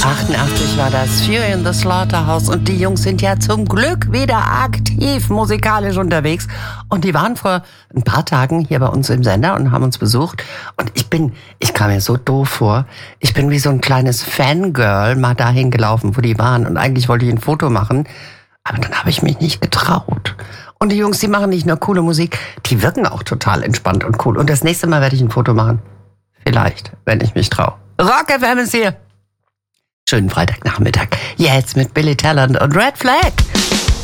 88 war das, Fury in the Slaughterhouse. Und die Jungs sind ja zum Glück wieder aktiv musikalisch unterwegs. Und die waren vor ein paar Tagen hier bei uns im Sender und haben uns besucht. Und ich kam mir so doof vor. Ich bin wie so ein kleines Fangirl mal dahin gelaufen, wo die waren. Und eigentlich wollte ich ein Foto machen. Aber dann habe ich mich nicht getraut. Und die Jungs, die machen nicht nur coole Musik, die wirken auch total entspannt und cool. Und das nächste Mal werde ich ein Foto machen. Vielleicht, wenn ich mich traue. Rock FM ist hier. Schönen Freitagnachmittag. Jetzt mit Billy Talent und Red Flag.